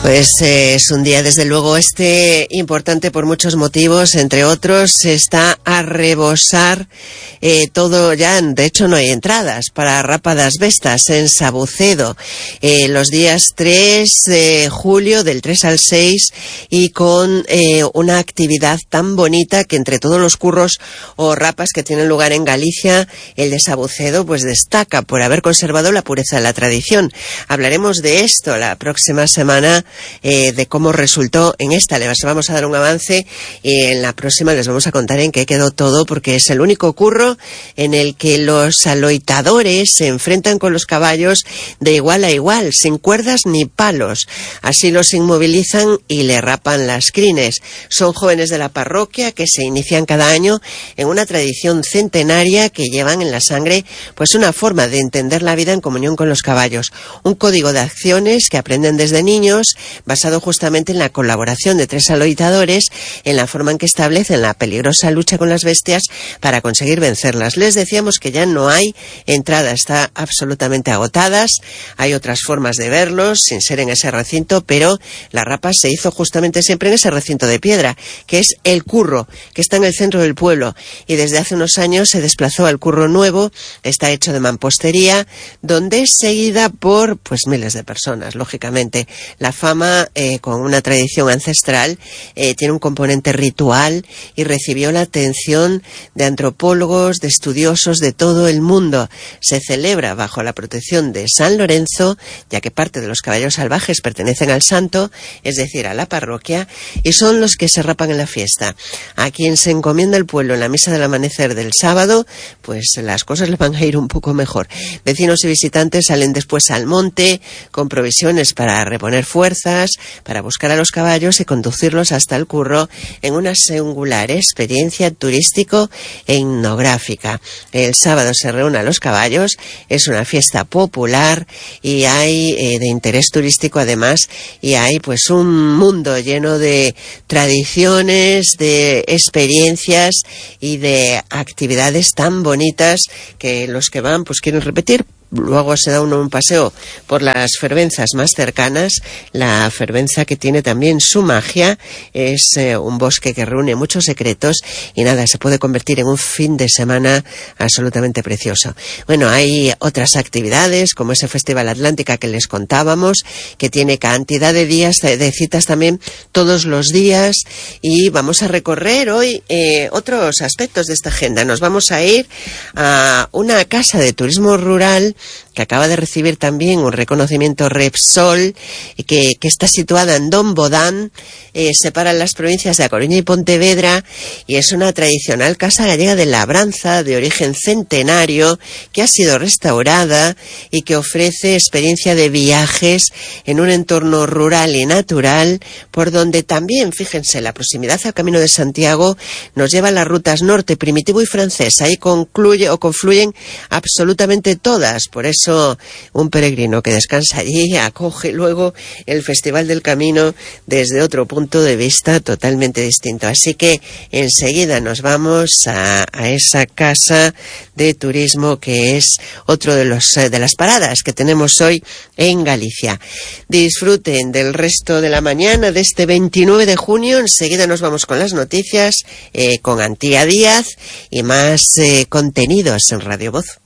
Pues es un día, desde luego, importante por muchos motivos. Entre otros, está a rebosar todo ya. De hecho, no hay entradas para Rápadas Vestas en Sabucedo. Los días 3 de julio, del 3 al 6, y con una actividad tan bonita que entre todos los curros o rapas que tienen lugar en Galicia, el de Sabucedo pues destaca por haber conservado la pureza de la tradición. Hablaremos de esto la próxima semana, de cómo resultó en esta. Les vamos a dar un avance y en la próxima les vamos a contar en qué quedó todo, porque es el único curro en el que los aloitadores se enfrentan con los caballos de igual a igual, sin cuerdas ni palos. Así los inmovilizan y le rapan las crines. Son jóvenes de la parroquia que se inician cada año en una tradición centenaria que llevan en la sangre pues una forma de entender la vida en comunión con los caballos, un código de acciones que aprenden desde niños, basado justamente en la colaboración de 3 aloitadores, en la forma en que establecen la peligrosa lucha con las bestias para conseguir vencerlas. Les decíamos que ya no hay entrada, está absolutamente agotadas. Hay otras formas de verlos sin ser en ese recinto, pero la rapa se hizo justamente siempre en ese recinto de piedra, que es el curro, que está en el centro del pueblo, y desde hace unos años se desplazó al curro nuevo. Está hecho de mampostería, donde es seguida por pues miles de personas, lógicamente. La fama, con una tradición ancestral, tiene un componente ritual y recibió la atención de antropólogos, de estudiosos de todo el mundo. Se celebra bajo la protección de San Lorenzo, ya que parte de los caballos salvajes pertenecen al santo, es decir, a la parroquia, y son los que se rapan en la fiesta. A quien se encomienda el pueblo en la misa del amanecer del sábado, pues las cosas le van a ir un poco mejor. Vecinos y visitantes salen después al monte con provisiones para reponer fuerzas, para buscar a los caballos y conducirlos hasta el curro en una singular experiencia turístico e etnográfica. El sábado se reúnen a los caballos, es una fiesta popular y hay de interés turístico además, y hay pues un mundo lleno de tradiciones, de experiencias y de actividades tan bonitas que los que van pues quieren repetir. Luego se da uno un paseo por las fervenzas más cercanas. La fervenza, que tiene también su magia, es un bosque que reúne muchos secretos y nada, se puede convertir en un fin de semana absolutamente precioso. Bueno, hay otras actividades como ese Festival Atlántica que les contábamos, que tiene cantidad de días, de citas también todos los días, y vamos a recorrer hoy otros aspectos de esta agenda. Nos vamos a ir a una casa de turismo rural que acaba de recibir también un reconocimiento Repsol, que está situada en Don Bodán, separa las provincias de A Coruña y Pontevedra, y es una tradicional casa gallega de labranza de origen centenario que ha sido restaurada y que ofrece experiencia de viajes en un entorno rural y natural, por donde también, fíjense, la proximidad al Camino de Santiago nos lleva a las rutas norte, primitivo y francesa. Ahí confluyen absolutamente todas. Por eso un peregrino que descansa allí acoge luego el Festival del Camino desde otro punto de vista totalmente distinto. Así que enseguida nos vamos a esa casa de turismo, que es otro de las paradas que tenemos hoy en Galicia. Disfruten del resto de la mañana de este 29 de junio. Enseguida nos vamos con las noticias, con Antía Díaz y más contenidos en Radio Voz.